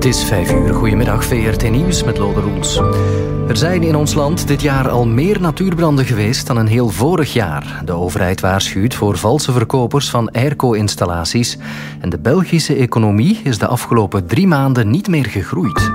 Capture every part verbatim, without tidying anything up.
is vijf uur. Goedemiddag, V R T Nieuws met Lode Roels. Er zijn in ons land dit jaar al meer natuurbranden geweest dan een heel vorig jaar. De overheid waarschuwt voor valse verkopers van airco-installaties. En de Belgische economie is de afgelopen drie maanden niet meer gegroeid.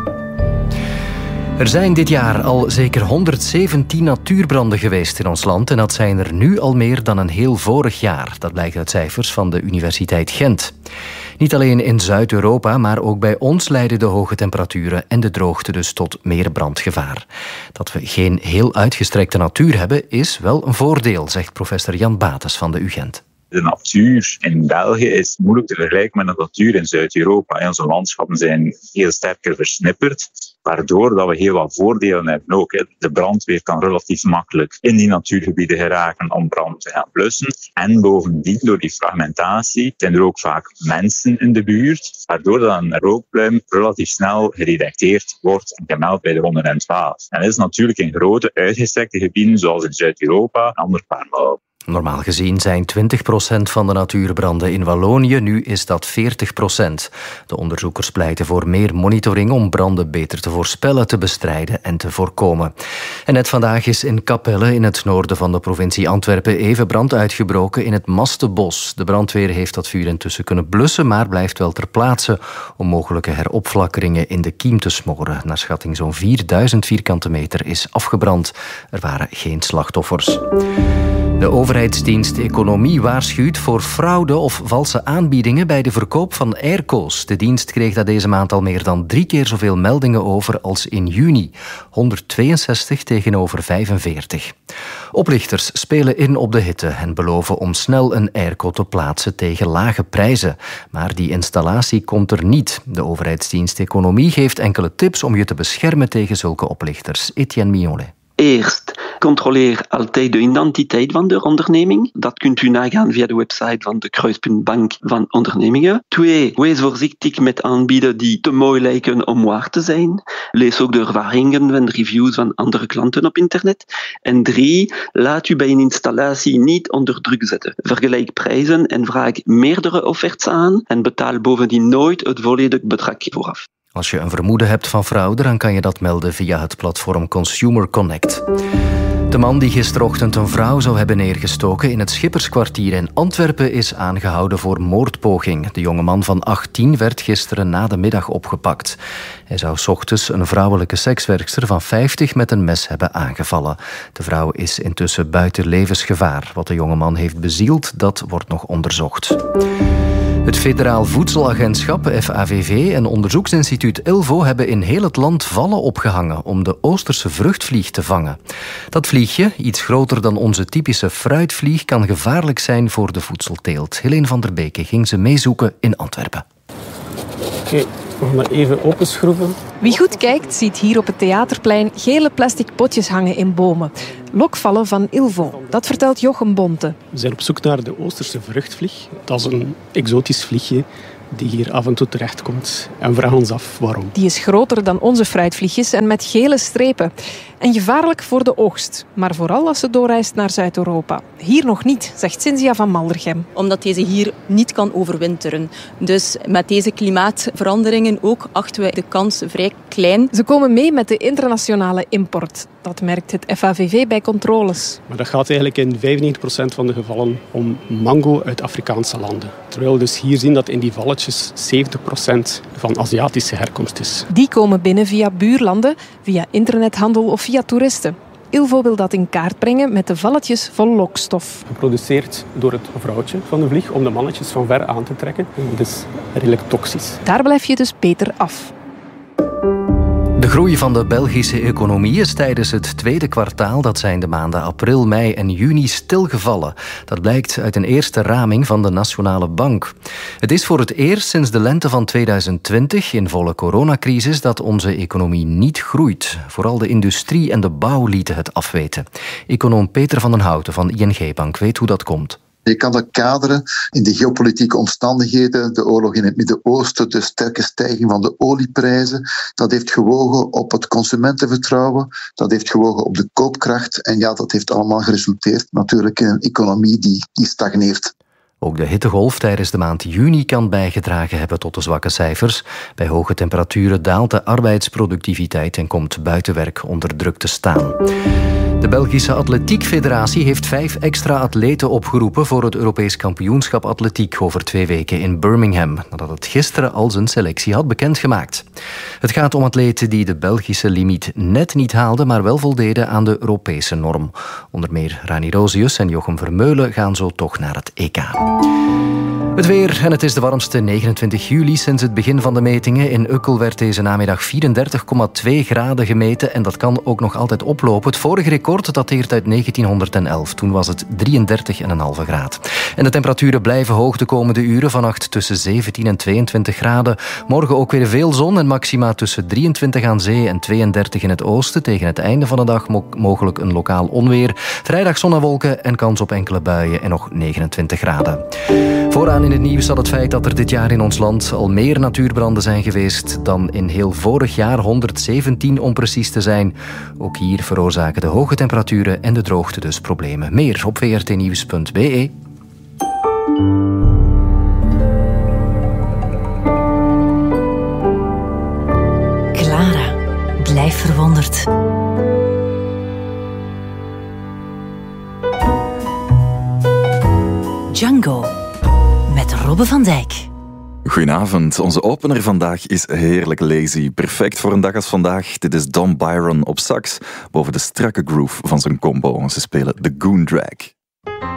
Er zijn dit jaar al zeker honderdzeventien natuurbranden geweest in ons land en dat zijn er nu al meer dan een heel vorig jaar. Dat blijkt uit cijfers van de Universiteit Gent. Niet alleen in Zuid-Europa, maar ook bij ons leiden de hoge temperaturen en de droogte dus tot meer brandgevaar. Dat we geen heel uitgestrekte natuur hebben is wel een voordeel, zegt professor Jan Bates van de U Gent. De natuur in België is moeilijk te vergelijken met de natuur in Zuid-Europa. Onze landschappen zijn heel sterker versnipperd, waardoor dat we heel wat voordelen hebben ook. De brandweer kan relatief makkelijk in die natuurgebieden geraken om brand te gaan blussen. En bovendien, door die fragmentatie, zijn er ook vaak mensen in de buurt, waardoor dan een rookpluim relatief snel gedetecteerd wordt en gemeld bij de honderdtwaalf. En dat is natuurlijk in grote, uitgestrekte gebieden, zoals in Zuid-Europa, een ander paar mouwen. Normaal gezien zijn twintig procent van de natuurbranden in Wallonië, nu is dat veertig procent. De onderzoekers pleiten voor meer monitoring om branden beter te voorspellen, te bestrijden en te voorkomen. En net vandaag is in Capelle, in het noorden van de provincie Antwerpen, even brand uitgebroken in het Mastenbos. De brandweer heeft dat vuur intussen kunnen blussen, maar blijft wel ter plaatse om mogelijke heropflakkeringen in de kiem te smoren. Naar schatting zo'n vierduizend vierkante meter is afgebrand. Er waren geen slachtoffers. De overheidsdienst Economie waarschuwt voor fraude of valse aanbiedingen bij de verkoop van airco's. De dienst kreeg dat deze maand al meer dan drie keer zoveel meldingen over als in juni. honderdtweeënzestig tegenover vijfenveertig. Oplichters spelen in op de hitte en beloven om snel een airco te plaatsen tegen lage prijzen. Maar die installatie komt er niet. De overheidsdienst Economie geeft enkele tips om je te beschermen tegen zulke oplichters. Etienne Mignolet. Eerst, controleer altijd de identiteit van de onderneming. Dat kunt u nagaan via de website van de Kruispuntbank van Ondernemingen. Twee, wees voorzichtig met aanbieden die te mooi lijken om waar te zijn. Lees ook de ervaringen en de reviews van andere klanten op internet. En drie, laat u bij een installatie niet onder druk zetten. Vergelijk prijzen en vraag meerdere offertes aan en betaal bovendien nooit het volledige bedrag vooraf. Als je een vermoeden hebt van fraude, dan kan je dat melden via het platform Consumer Connect. De man die gisterochtend een vrouw zou hebben neergestoken in het Schipperskwartier in Antwerpen is aangehouden voor moordpoging. De jonge man van achttien werd gisteren na de middag opgepakt. Hij zou 's ochtends een vrouwelijke sekswerkster van vijftig met een mes hebben aangevallen. De vrouw is intussen buiten levensgevaar. Wat de jonge man heeft bezield, dat wordt nog onderzocht. Het Federaal Voedselagentschap, F A V V, en onderzoeksinstituut Ilvo hebben in heel het land vallen opgehangen om de Oosterse vruchtvlieg te vangen. Dat vliegje, iets groter dan onze typische fruitvlieg, kan gevaarlijk zijn voor de voedselteelt. Helene van der Beke ging ze meezoeken in Antwerpen. Oké, okay, we gaan dat even openschroeven. Wie goed kijkt, ziet hier op het Theaterplein gele plastic potjes hangen in bomen. Lokvallen van Ilvo, dat vertelt Jochem Bonte. We zijn op zoek naar de Oosterse vruchtvlieg. Dat is een exotisch vliegje die hier af en toe terechtkomt. En we vragen ons af waarom. Die is groter dan onze fruitvliegjes en met gele strepen. En gevaarlijk voor de oogst, maar vooral als ze doorreist naar Zuid-Europa. Hier nog niet, zegt Cynthia van Maldergem. Omdat deze hier niet kan overwinteren. Dus met deze klimaatveranderingen ook achten wij de kans vrij klein. Ze komen mee met de internationale import. Dat merkt het F A V V bij controles. Maar dat gaat eigenlijk in vijfennegentig procent van de gevallen om mango uit Afrikaanse landen. Terwijl we dus hier zien dat in die valletjes zeventig procent van Aziatische herkomst is. Die komen binnen via buurlanden, via internethandel of via toeristen. Ilvo wil dat in kaart brengen met de valletjes vol lokstof. Geproduceerd door het vrouwtje van de vlieg om de mannetjes van ver aan te trekken. Dat is redelijk toxisch. Daar blijf je dus beter af. De groei van de Belgische economie is tijdens het tweede kwartaal, dat zijn de maanden april, mei en juni, stilgevallen. Dat blijkt uit een eerste raming van de Nationale Bank. Het is voor het eerst sinds de lente van tweeduizend twintig, in volle coronacrisis, dat onze economie niet groeit. Vooral de industrie en de bouw lieten het afweten. Econoom Peter van den Houten van I N G Bank weet hoe dat komt. Je kan dat kaderen in de geopolitieke omstandigheden, de oorlog in het Midden-Oosten, de sterke stijging van de olieprijzen. Dat heeft gewogen op het consumentenvertrouwen, dat heeft gewogen op de koopkracht. En ja, dat heeft allemaal geresulteerd natuurlijk in een economie die, die stagneert. Ook de hittegolf tijdens de maand juni kan bijgedragen hebben tot de zwakke cijfers. Bij hoge temperaturen daalt de arbeidsproductiviteit en komt buitenwerk onder druk te staan. De Belgische Atletiek Federatie heeft vijf extra atleten opgeroepen voor het Europees kampioenschap atletiek over twee weken in Birmingham, nadat het gisteren al zijn selectie had bekendgemaakt. Het gaat om atleten die de Belgische limiet net niet haalden, maar wel voldeden aan de Europese norm. Onder meer Rani Rosius en Jochem Vermeulen gaan zo toch naar het E K. Het weer, en het is de warmste negenentwintig juli sinds het begin van de metingen. In Ukkel werd deze namiddag vierendertig komma twee graden gemeten en dat kan ook nog altijd oplopen. Het vorige record dateert uit negentienhonderdelf. Toen was het drieëndertig komma vijf graden. En de temperaturen blijven hoog de komende uren. Vannacht tussen zeventien en tweeëntwintig graden. Morgen ook weer veel zon en maxima tussen drieëntwintig aan zee en tweeëndertig in het oosten. Tegen het einde van de dag mo- mogelijk een lokaal onweer. Vrijdag zon en wolken en kans op enkele buien en nog negenentwintig graden. Vooraan in het nieuws staat het feit dat er dit jaar in ons land al meer natuurbranden zijn geweest dan in heel vorig jaar, honderdzeventien om precies te zijn. Ook hier veroorzaken de hoge temperaturen en de droogte dus problemen. Meer op v r t nieuws punt b e. Clara, blijf verwonderd. Django. Met Robbe van Dijk. Goedenavond. Onze opener vandaag is heerlijk lazy. Perfect voor een dag als vandaag. Dit is Don Byron op sax boven de strakke groove van zijn combo. Ze spelen The Goon Drag.